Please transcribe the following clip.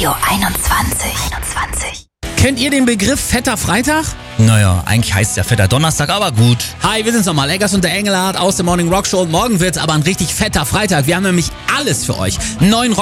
21. Kennt ihr den Begriff Fetter Freitag? Naja, eigentlich heißt es ja fetter Donnerstag, aber gut. Hi, wir sind's nochmal, Eggers und der Engelhardt aus der Morning Rock Show. Morgen wird's aber ein richtig fetter Freitag. Wir haben nämlich alles für euch. Neuen